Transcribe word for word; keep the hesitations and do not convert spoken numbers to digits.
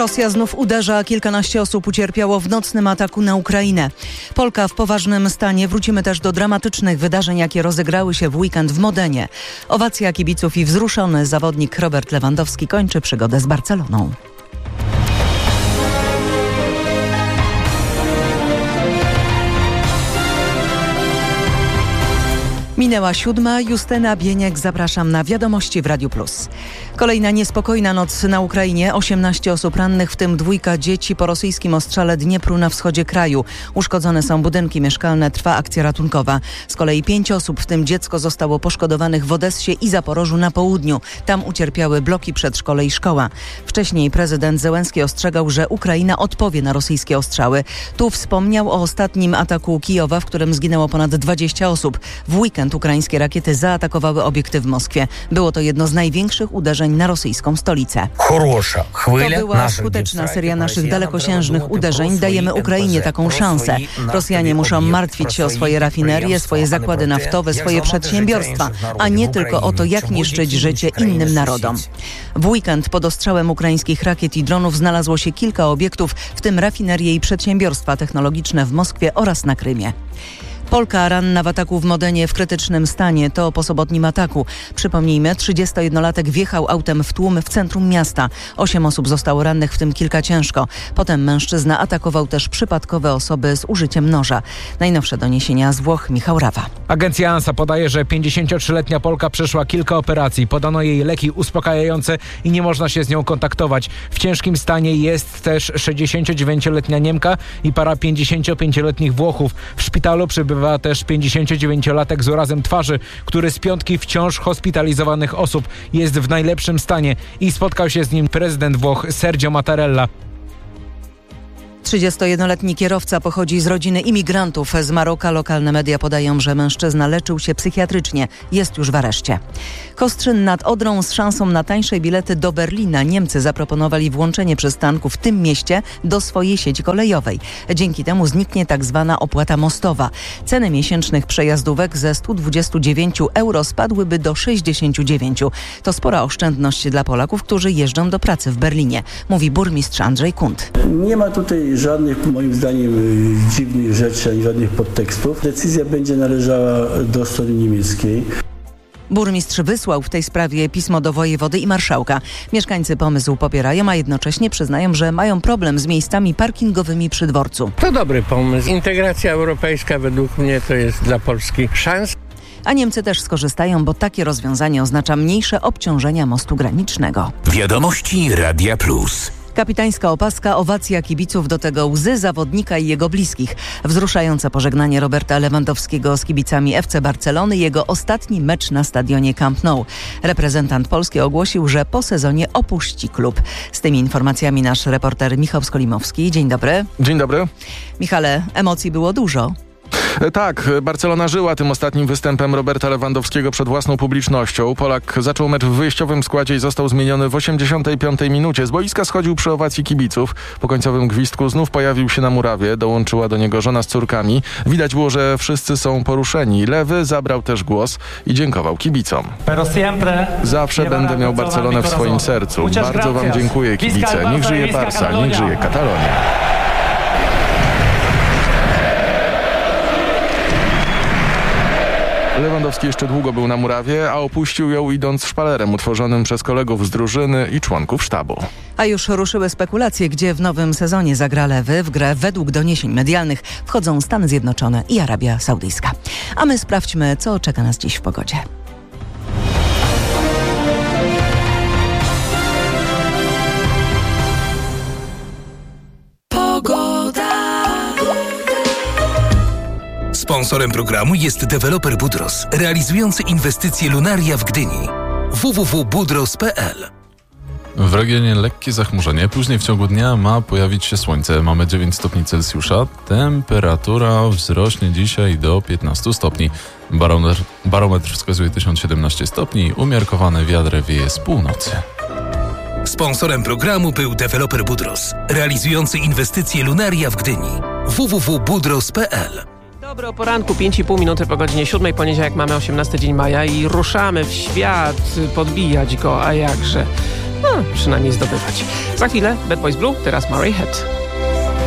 Rosja znów uderza, kilkanaście osób ucierpiało w nocnym ataku na Ukrainę. Polka w poważnym stanie. Wrócimy też do dramatycznych wydarzeń, jakie rozegrały się w weekend w Modenie. Owacja kibiców i wzruszony zawodnik Robert Lewandowski kończy przygodę z Barceloną. Minęła siódma. Justyna Bieniek, zapraszam na Wiadomości w Radiu Plus. Kolejna niespokojna noc na Ukrainie. osiemnaście osób rannych, w tym dwójka dzieci po rosyjskim ostrzale Dniepru na wschodzie kraju. Uszkodzone są budynki mieszkalne, trwa akcja ratunkowa. Z kolei pięć osób, w tym dziecko, zostało poszkodowanych w Odessie i Zaporożu na południu. Tam ucierpiały bloki przedszkole i szkoła. Wcześniej prezydent Zełenski ostrzegał, że Ukraina odpowie na rosyjskie ostrzały. Tu wspomniał o ostatnim ataku Kijowa, w którym zginęło ponad dwadzieścia osób. W weekend ukraińskie rakiety zaatakowały obiekty w Moskwie. Było to jedno z największych uderzeń na rosyjską stolicę. To była skuteczna seria naszych dalekosiężnych uderzeń. Dajemy Ukrainie taką szansę. Rosjanie muszą martwić się o swoje rafinerie, swoje zakłady naftowe, swoje przedsiębiorstwa, a nie tylko o to, jak niszczyć życie innym narodom. W weekend pod ostrzałem ukraińskich rakiet i dronów znalazło się kilka obiektów, w tym rafinerie i przedsiębiorstwa technologiczne w Moskwie oraz na Krymie. Polka ranna w ataku w Modenie w krytycznym stanie. To po sobotnim ataku. Przypomnijmy, trzydziestojednolatek wjechał autem w tłum w centrum miasta. Osiem osób zostało rannych, w tym kilka ciężko. Potem mężczyzna atakował też przypadkowe osoby z użyciem noża. Najnowsze doniesienia z Włoch, Michał Rawa. Agencja ANSA podaje, że pięćdziesięciotrzyletnia Polka przeszła kilka operacji. Podano jej leki uspokajające i nie można się z nią kontaktować. W ciężkim stanie jest też sześćdziesięciodziewięcioletnia Niemka i para pięćdziesięciopięcioletnich Włochów. W szpitalu przybywa też pięćdziesięciodziewięciolatek z urazem twarzy, który z piątki wciąż hospitalizowanych osób jest w najlepszym stanie i spotkał się z nim prezydent Włoch Sergio Mattarella. trzydziestojednoletni kierowca pochodzi z rodziny imigrantów z Maroka. Lokalne media podają, że mężczyzna leczył się psychiatrycznie. Jest już w areszcie. Kostrzyn nad Odrą z szansą na tańsze bilety do Berlina. Niemcy zaproponowali włączenie przystanku w tym mieście do swojej sieci kolejowej. Dzięki temu zniknie tak zwana opłata mostowa. Ceny miesięcznych przejazdówek ze stu dwudziestu dziewięciu euro spadłyby do sześćdziesięciu dziewięciu. To spora oszczędność dla Polaków, którzy jeżdżą do pracy w Berlinie, mówi burmistrz Andrzej Kunt. Nie ma tutaj żadnych, moim zdaniem, dziwnych rzeczy, ani żadnych podtekstów. Decyzja będzie należała do strony niemieckiej. Burmistrz wysłał w tej sprawie pismo do wojewody i marszałka. Mieszkańcy pomysł popierają, a jednocześnie przyznają, że mają problem z miejscami parkingowymi przy dworcu. To dobry pomysł. Integracja europejska według mnie to jest dla Polski szans. A Niemcy też skorzystają, bo takie rozwiązanie oznacza mniejsze obciążenia mostu granicznego. Wiadomości Radia Plus. Kapitańska opaska, owacja kibiców, do tego łzy zawodnika i jego bliskich. Wzruszające pożegnanie Roberta Lewandowskiego z kibicami F C Barcelony, jego ostatni mecz na stadionie Camp Nou. Reprezentant Polski ogłosił, że po sezonie opuści klub. Z tymi informacjami nasz reporter Michał Skolimowski. Dzień dobry. Dzień dobry. Michale, emocji było dużo. Tak, Barcelona żyła tym ostatnim występem Roberta Lewandowskiego przed własną publicznością. Polak zaczął mecz w wyjściowym składzie i został zmieniony w osiemdziesiątej piątej minucie. Z boiska schodził przy owacji kibiców. Po końcowym gwizdku znów pojawił się na murawie. Dołączyła do niego żona z córkami. Widać było, że wszyscy są poruszeni. Lewy zabrał też głos i dziękował kibicom. Zawsze będę miał Barcelonę w swoim sercu. Bardzo wam dziękuję, kibice. Niech żyje Barca, niech żyje Katalonia. Lewandowski jeszcze długo był na murawie, a opuścił ją idąc szpalerem utworzonym przez kolegów z drużyny i członków sztabu. A już ruszyły spekulacje, gdzie w nowym sezonie zagra Lewy. W grę według doniesień medialnych wchodzą Stany Zjednoczone i Arabia Saudyjska. A my sprawdźmy, co czeka nas dziś w pogodzie. Sponsorem programu jest deweloper Budros, realizujący inwestycje Lunaria w Gdyni. w w w kropka budros kropka p l. W regionie lekkie zachmurzenie, później w ciągu dnia ma pojawić się słońce. Mamy dziewięć stopni Celsjusza, temperatura wzrośnie dzisiaj do piętnastu stopni. Barometr, barometr wskazuje tysiąc siedemnaście stopni, umiarkowane wiatr wieje z północy. Sponsorem programu był deweloper Budros, realizujący inwestycje Lunaria w Gdyni. w w w kropka budros kropka p l. Dobro o poranku, pięć i pół minuty po godzinie siódmej, poniedziałek mamy osiemnasty dzień maja i ruszamy w świat, podbijać go, a jakże. no, przynajmniej zdobywać. Za chwilę Bad Boys Blue, teraz Murray Head.